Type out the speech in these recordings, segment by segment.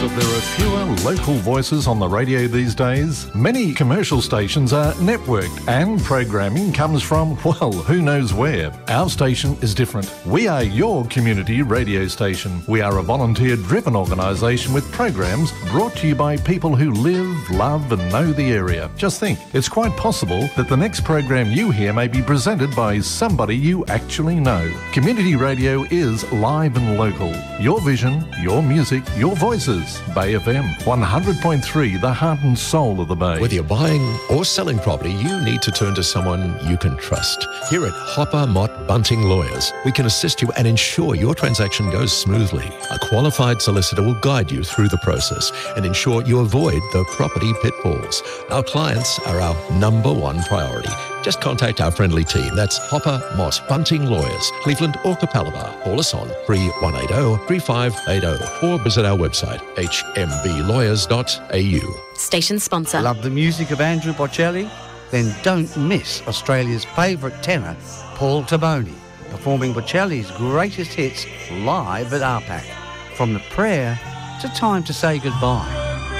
that there are fewer local voices on the radio these days? Many commercial stations are networked and programming comes from, well, who knows where. Our station is different. We are your community radio station. We are a volunteer-driven organisation with programs brought to you by people who live, love and know the area. Just think, it's quite possible that the next program you hear may be presented by somebody you actually know. Community radio is live and local. Your vision, your music, your voices. Bay FM 100.3, the heart and soul of the Bay. Whether you're buying or selling property, you need to turn to someone you can trust. Here at Hopper Mott Bunting Lawyers, we can assist you and ensure your transaction goes smoothly. A qualified solicitor will guide you through the process and ensure you avoid the property pitfalls. Our clients are our number one priority. Just contact our friendly team. That's Hopper Mott Bunting Lawyers, Cleveland or Capalaba. Call us on 3180 3580 or visit our website hmblawyers.au. Station sponsor. Love the music of Andrew Bocelli? Then don't miss Australia's favourite tenor, Paul Taboni, performing Bocelli's greatest hits live at RPAC. From The Prayer to Time to Say Goodbye.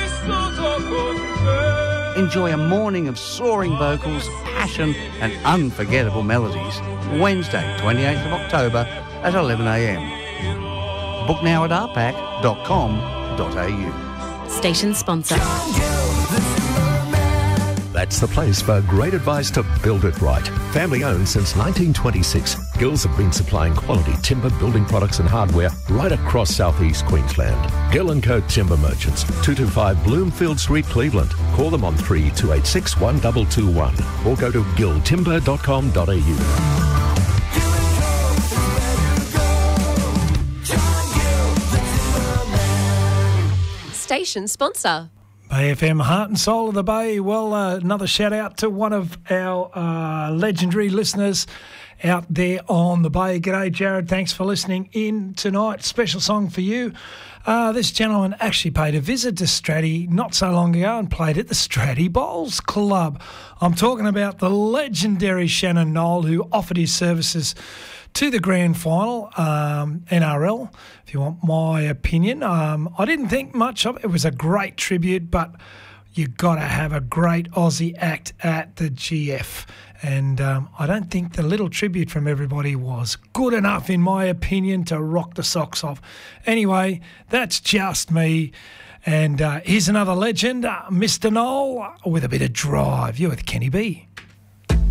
Enjoy a morning of soaring vocals, passion and unforgettable melodies. Wednesday, 28th of October at 11 a.m. Book now at rpac.com.au. Station sponsor. That's the place for great advice to build it right. Family owned since 1926, Gills have been supplying quality timber building products and hardware right across southeast Queensland. Gill & Co Timber Merchants, 225 Bloomfield Street, Cleveland. Call them on 3286 1221 or go to gilltimber.com.au. Station sponsor. Bay FM, heart and soul of the Bay. Well, another shout out to one of our legendary listeners out there on the Bay. G'day, Jared. Thanks for listening in tonight. Special song for you. This gentleman actually paid a visit to Stratty not so long ago and played at the Stratty Bowls Club. I'm talking about the legendary Shannon Knoll, who offered his services to the grand final, NRL, if you want my opinion. I didn't think much of it. It was a great tribute, but you got to have a great Aussie act at the GF. And I don't think the little tribute from everybody was good enough, in my opinion, to rock the socks off. Anyway, that's just me. And here's another legend, Mr. Knoll, with a bit of drive. You're with Kenny B.